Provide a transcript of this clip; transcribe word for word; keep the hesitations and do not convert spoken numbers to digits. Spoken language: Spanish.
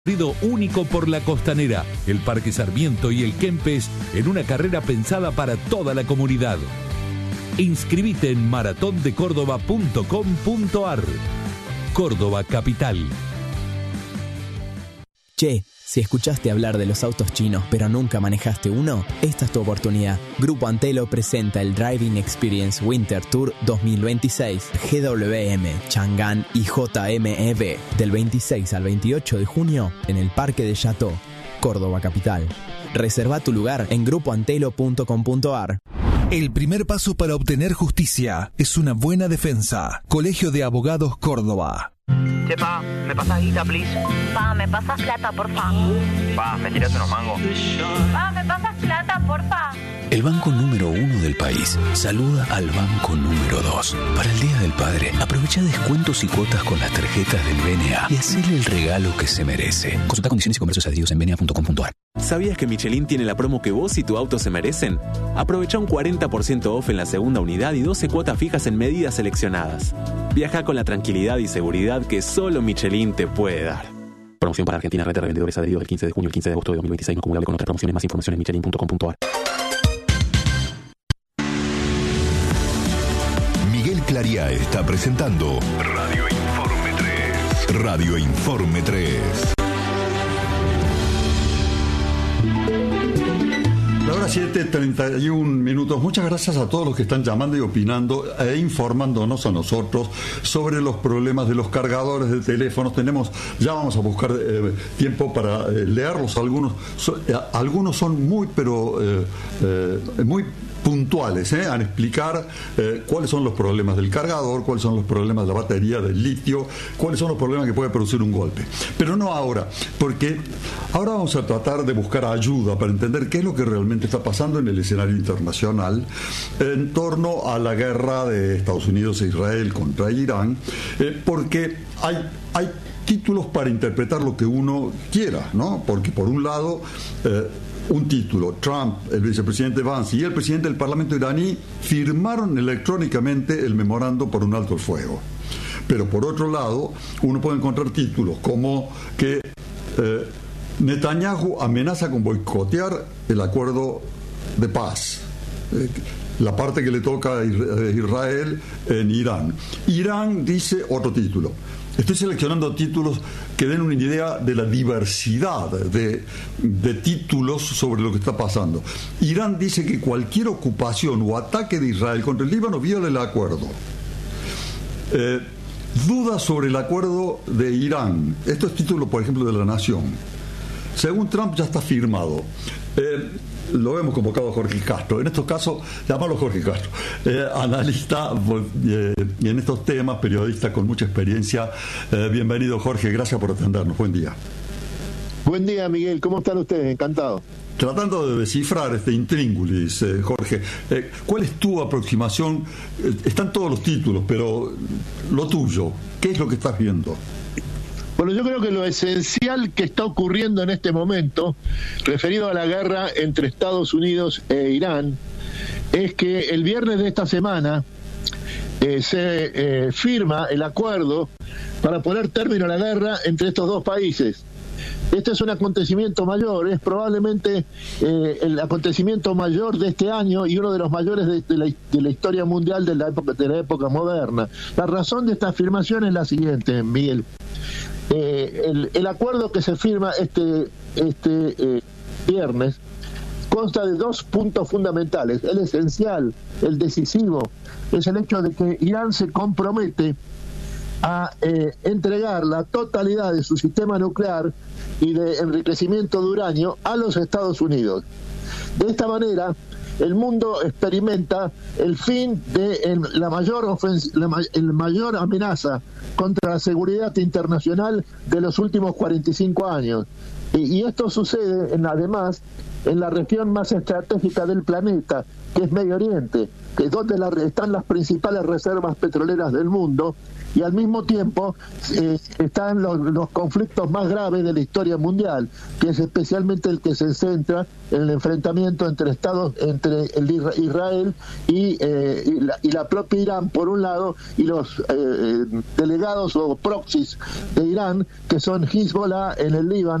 Recorrido único por la Costanera, el Parque Sarmiento y el Kempes en una carrera pensada para toda la comunidad. Inscribite en maratón de córdoba punto com punto ar. Córdoba Capital. Che, si escuchaste hablar de los autos chinos pero nunca manejaste uno, esta es tu oportunidad. Grupo Antelo presenta el Driving Experience Winter Tour dos mil veintiséis, G W M, Chang'an y J M E V, del veintiséis al veintiocho de junio en el Parque de Chateau, Córdoba Capital. Reserva tu lugar en grupo antelo punto com punto ar. El primer paso para obtener justicia es una buena defensa. Colegio de Abogados Córdoba. Che, pa, ¿me pasas guita, please? Pa, ¿me pasas plata, porfa? Pa, ¿me tiras unos mangos? Pa, ¿me pasas plata, porfa? El banco número uno del país saluda al banco número dos. Para el Día del Padre, aprovecha descuentos y cuotas con las tarjetas del B N A y hacele el regalo que se merece. Consulta condiciones y comercios adheridos en b n a punto com punto ar. ¿Sabías que Michelin tiene la promo que vos y tu auto se merecen? Aprovecha un cuarenta por ciento off en la segunda unidad y doce cuotas fijas en medidas seleccionadas. Viaja con la tranquilidad y seguridad que solo Michelin te puede dar. Promoción para Argentina, red de revendedores adheridos del quince de junio al quince de agosto de dos mil veintiséis, no acumulable con otras promociones. Más información en michelin punto com punto ar. Miguel Clariá está presentando Radio Informe tres. Radio Informe tres. La hora siete, treinta y un minutos. Muchas gracias a todos los que están llamando y opinando e informándonos a nosotros sobre los problemas de los cargadores de teléfonos. Tenemos, ya vamos a buscar eh, tiempo para eh, leerlos. Algunos, so, eh, algunos son muy, pero eh, eh, muy puntuales, ¿eh? a explicar eh, cuáles son los problemas del cargador, cuáles son los problemas de la batería, del litio, cuáles son los problemas que puede producir un golpe. Pero no ahora, porque ahora vamos a tratar de buscar ayuda para entender qué es lo que realmente está pasando en el escenario internacional en torno a la guerra de Estados Unidos e Israel contra Irán, eh, porque hay, hay títulos para interpretar lo que uno quiera, ¿no? Porque por un lado, eh, un título, Trump, el vicepresidente Vance y el presidente del Parlamento iraní firmaron electrónicamente el memorando por un alto el fuego. Pero por otro lado, uno puede encontrar títulos como que eh, Netanyahu amenaza con boicotear el acuerdo de paz, eh, la parte que le toca a Israel en Irán. Irán dice otro título. Estoy seleccionando títulos que den una idea de la diversidad de, de títulos sobre lo que está pasando. Irán dice que cualquier ocupación o ataque de Israel contra el Líbano viola el acuerdo. Eh, dudas sobre el acuerdo de Irán. Esto es título, por ejemplo, de La Nación. Según Trump ya está firmado. Eh, lo hemos convocado a Jorge Castro, en estos casos, llámalo Jorge Castro, eh, analista eh, y en estos temas, periodista con mucha experiencia. Eh, bienvenido, Jorge, gracias por atendernos, buen día. Buen día, Miguel, ¿cómo están ustedes? Encantado. Tratando de descifrar este intríngulis, eh, Jorge, eh, ¿cuál es tu aproximación? Eh, están todos los títulos, pero lo tuyo, ¿qué es lo que estás viendo? Bueno, yo creo que lo esencial que está ocurriendo en este momento, referido a la guerra entre Estados Unidos e Irán, es que el viernes de esta semana eh, se eh, firma el acuerdo para poner término a la guerra entre estos dos países. Este es un acontecimiento mayor, es probablemente eh, el acontecimiento mayor de este año y uno de los mayores de, de, la, de la historia mundial de la época, de la época moderna. La razón de esta afirmación es la siguiente, Miguel. Eh, el, el acuerdo que se firma este, este eh, viernes consta de dos puntos fundamentales. El esencial, el decisivo, es el hecho de que Irán se compromete a eh, entregar la totalidad de su sistema nuclear y de enriquecimiento de uranio a los Estados Unidos. De esta manera, el mundo experimenta el fin de el, la mayor ofens- la, el mayor amenaza contra la seguridad internacional de los últimos cuarenta y cinco años. Y, y esto sucede, en, además, en la región más estratégica del planeta, que es Medio Oriente, que es donde la, están las principales reservas petroleras del mundo, y al mismo tiempo eh, están los, los conflictos más graves de la historia mundial, que es especialmente el que se centra en el enfrentamiento entre Estados, entre el Israel y, eh, y, la, y la propia Irán por un lado, y los eh, delegados o proxies de Irán, que son Hezbollah en el Líbano